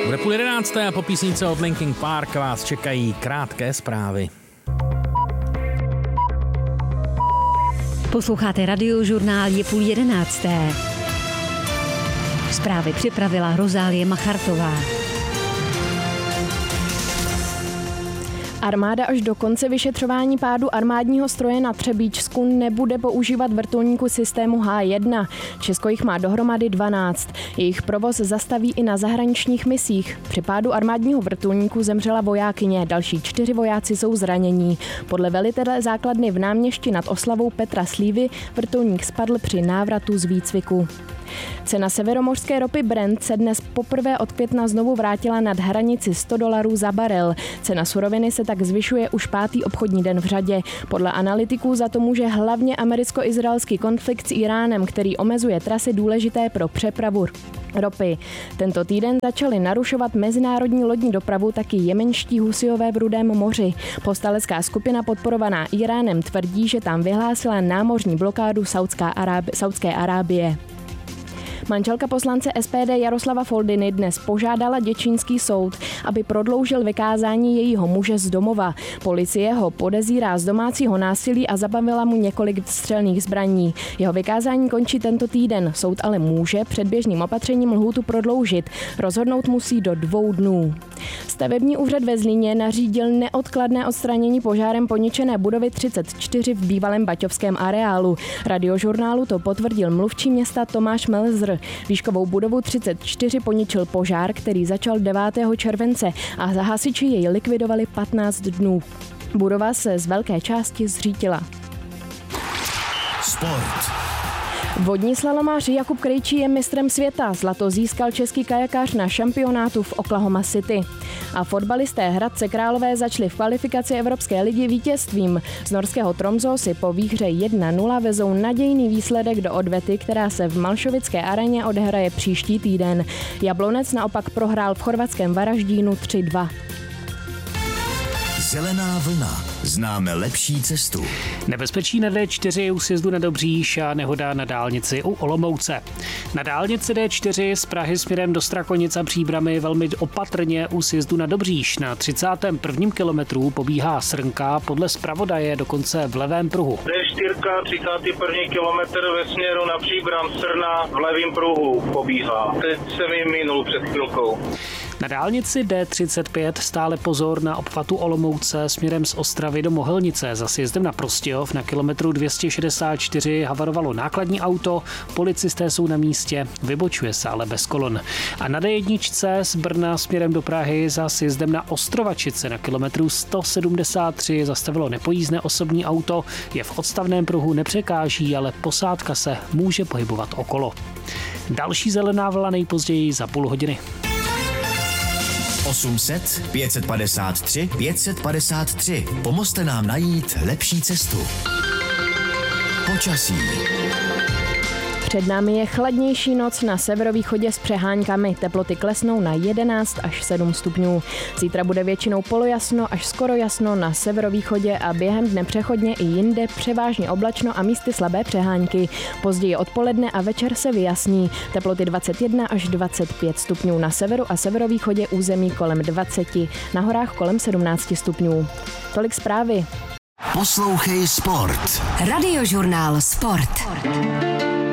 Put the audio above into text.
Bude 10:30 a po písničce od Linkin Park vás čekají krátké zprávy. Posloucháte Radiožurnál, je 10:30. Zprávy připravila Rozálie Machartová. Armáda až do konce vyšetřování pádu armádního stroje na Třebíčsku nebude používat vrtulníku systému H1. Česko jich má dohromady 12. Jejich provoz zastaví i na zahraničních misích. Při pádu armádního vrtulníku zemřela vojákyně, další 4 vojáci jsou zranění. Podle velitele základny v Náměšti nad Oslavou Petra Slívy vrtulník spadl při návratu z výcviku. Cena severomořské ropy Brent se dnes poprvé od května znovu vrátila nad hranici $100 za barel. Cena suroviny se tak zvyšuje už 5. obchodní den v řadě. Podle analytiků za to může hlavně americko-izraelský konflikt s Iránem, který omezuje trasy důležité pro přepravu ropy. Tento týden začali narušovat mezinárodní lodní dopravu taky jemenští Husijové v Rudém moři. Povstalecká skupina podporovaná Iránem tvrdí, že tam vyhlásila námořní blokádu Saudské Arábie. Manželka poslance SPD Jaroslava Foldyny dnes požádala děčínský soud, aby prodloužil vykázání jejího muže z domova. Policie ho podezírá z domácího násilí a zabavila mu několik střelných zbraní. Jeho vykázání končí tento týden. Soud ale může předběžným opatřením lhůtu prodloužit. Rozhodnout musí do 2 dnů. Stavební úřad ve Zlíně nařídil neodkladné odstranění požárem poničené budovy 34 v bývalém baťovském areálu. Radiožurnálu to potvrdil mluvčí města Tomáš Melzr. Výškovou budovu 34 poničil požár, který začal 9. července a hasiči jej likvidovali 15 dnů. Budova se z velké části zřítila. Sport. Vodní slalomář Jakub Krejčí je mistrem světa. Zlato získal český kajakář na šampionátu v Oklahoma City. A fotbalisté Hradce Králové začali v kvalifikaci Evropské ligy vítězstvím. Z norského Tromsø si po výhře 1-0 vezou nadějný výsledek do odvety, která se v Malšovické areně odehraje příští týden. Jablonec naopak prohrál v chorvatském Varaždínu 3-2. Zelená vlna. Známe lepší cestu. Nebezpečí na D4 u sjezdu na Dobříš a nehoda na dálnici u Olomouce. Na dálnici D4 z Prahy směrem do Strakonic a Příbramy velmi opatrně u sjezdu na Dobříš. Na 31. kilometru pobíhá srnka, podle zpravodaje dokonce v levém pruhu. D4, 31. kilometr ve směru na Příbram, Srna v levém pruhu pobíhá. Teď se mi minul před chvilkou. Na dálnici D35 stále pozor na obchvatu Olomouce směrem z Ostravy do Mohelnice. Za sjezdem na Prostějov na kilometru 264 havarovalo nákladní auto, policisté jsou na místě, vybočuje se ale bez kolon. A na D1 z Brna směrem do Prahy za sjezdem na Ostrovačice na kilometru 173 zastavilo nepojízdné osobní auto, je v odstavném pruhu, nepřekáží, ale posádka se může pohybovat okolo. Další zelená vlna nejpozději za půl hodiny. 800 553 553. Pomozte nám najít lepší cestu. Počasí. Před námi je chladnější noc na severovýchodě s přeháňkami. Teploty klesnou na 11 až 7 stupňů. Zítra bude většinou polojasno až skoro jasno na severovýchodě a během dne přechodně i jinde převážně oblačno a místy slabé přehánky. Později odpoledne a večer se vyjasní. Teploty 21 až 25 stupňů na severu a severovýchodě území kolem 20. Na horách kolem 17 stupňů. Tolik zprávy. Poslouchej Sport. Radiožurnál Sport.